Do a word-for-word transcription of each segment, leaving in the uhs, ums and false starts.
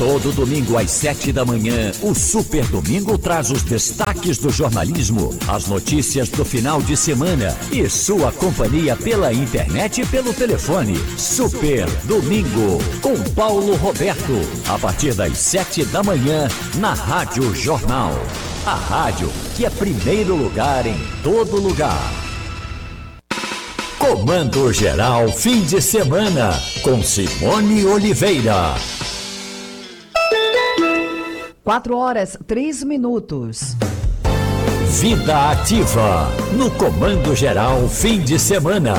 Todo domingo às sete da manhã, o Super Domingo traz os destaques do jornalismo, as notícias do final de semana e sua companhia pela internet e pelo telefone. Super Domingo, com Paulo Roberto, a partir das sete da manhã, na Rádio Jornal. A rádio que é primeiro lugar em todo lugar. Comando Geral Fim de Semana, com Simone Oliveira. Quatro horas, três minutos. Vida Ativa, no Comando Geral Fim de Semana.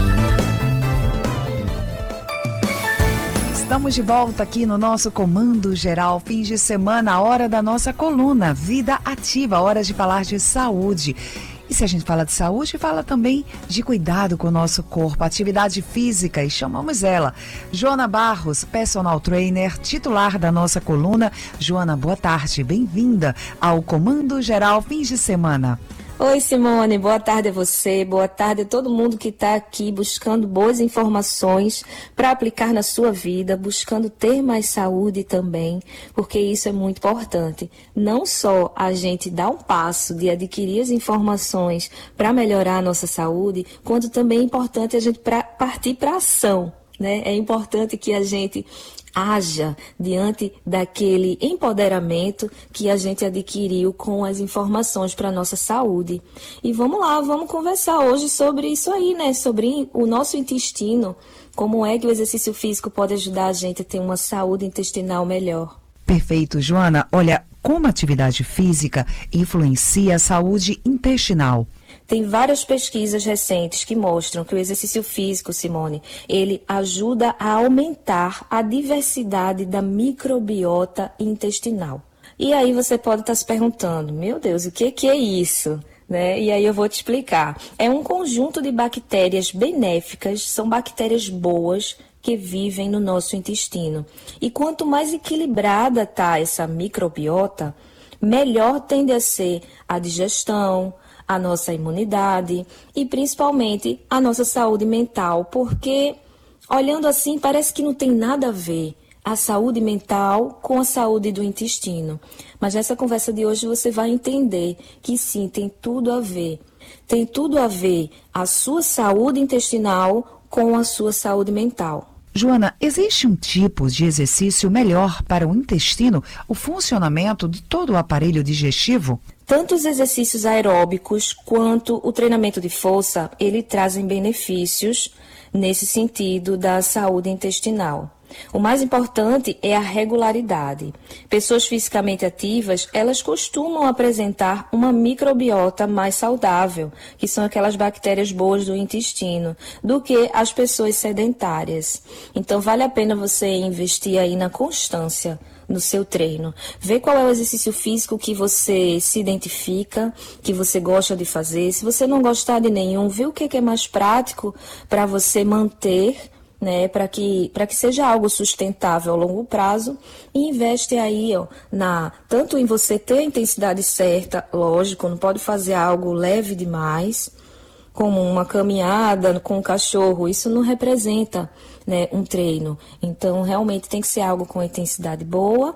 Estamos de volta aqui no nosso Comando Geral Fim de Semana, a hora da nossa coluna Vida Ativa, hora de falar de saúde. E se a gente fala de saúde, fala também de cuidado com o nosso corpo, atividade física, e chamamos ela, Joana Barros, personal trainer, titular da nossa coluna. Joana, boa tarde, bem-vinda ao Comando Geral Fim de Semana. Oi, Simone, boa tarde a você, boa tarde a todo mundo que está aqui buscando boas informações para aplicar na sua vida, buscando ter mais saúde também, porque isso é muito importante. Não só a gente dar um passo de adquirir as informações para melhorar a nossa saúde, quanto também é importante a gente pra, partir para a ação, né? É importante que a gente haja diante daquele empoderamento que a gente adquiriu com as informações para a nossa saúde. E vamos lá, vamos conversar hoje sobre isso aí, né? Sobre o nosso intestino, como é que o exercício físico pode ajudar a gente a ter uma saúde intestinal melhor. Perfeito, Joana. Olha, como a atividade física influencia a saúde intestinal? Tem várias pesquisas recentes que mostram que o exercício físico, Simone, ele ajuda a aumentar a diversidade da microbiota intestinal. E aí você pode estar se perguntando, meu Deus, o que, que é isso? Né? E aí eu vou te explicar. É um conjunto de bactérias benéficas, são bactérias boas que vivem no nosso intestino. E quanto mais equilibrada está essa microbiota, melhor tende a ser a digestão, a nossa imunidade e principalmente a nossa saúde mental, porque olhando assim parece que não tem nada a ver a saúde mental com a saúde do intestino. Mas nessa conversa de hoje você vai entender que sim, tem tudo a ver. Tem tudo a ver a sua saúde intestinal com a sua saúde mental. Joana, existe um tipo de exercício melhor para o intestino, o funcionamento de todo o aparelho digestivo? Tanto os exercícios aeróbicos quanto o treinamento de força, ele trazem benefícios nesse sentido da saúde intestinal. O mais importante é a regularidade. Pessoas fisicamente ativas, elas costumam apresentar uma microbiota mais saudável, que são aquelas bactérias boas do intestino, do que as pessoas sedentárias. Então, vale a pena você investir aí na constância no seu treino. Ver qual é o exercício físico que você se identifica, que você gosta de fazer. Se você não gostar de nenhum, vê o que é mais prático para você manter, né, para que, para que seja algo sustentável a longo prazo, e investe aí, ó, na, tanto em você ter a intensidade certa, lógico, não pode fazer algo leve demais, como uma caminhada com um cachorro, isso não representa, né, um treino. Então, realmente tem que ser algo com intensidade boa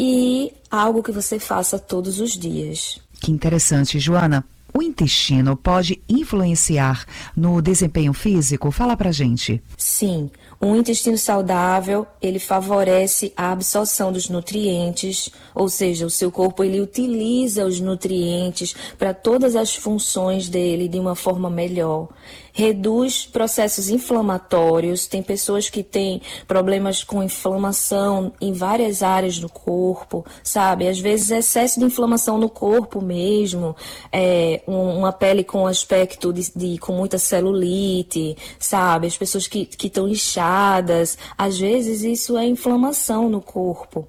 e algo que você faça todos os dias. Que interessante, Joana. O intestino pode influenciar no desempenho físico? Fala pra gente. Sim, um intestino saudável, ele favorece a absorção dos nutrientes, ou seja, o seu corpo ele utiliza os nutrientes para todas as funções dele de uma forma melhor. Reduz processos inflamatórios, tem pessoas que têm problemas com inflamação em várias áreas do corpo, sabe? Às vezes excesso de inflamação no corpo mesmo, é, um, uma pele com aspecto de, de com muita celulite, sabe? As pessoas que que estão inchadas, às vezes isso é inflamação no corpo.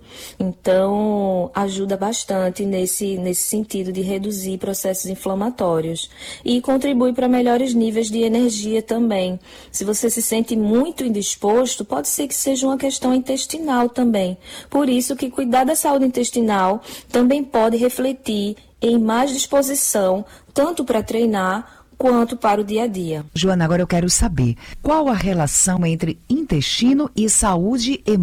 Então, ajuda bastante nesse, nesse sentido de reduzir processos inflamatórios e contribui para melhores níveis de energia também. Se você se sente muito indisposto, pode ser que seja uma questão intestinal também. Por isso que cuidar da saúde intestinal também pode refletir em mais disposição, tanto para treinar quanto para o dia a dia. Joana, agora eu quero saber, qual a relação entre intestino e saúde emocional?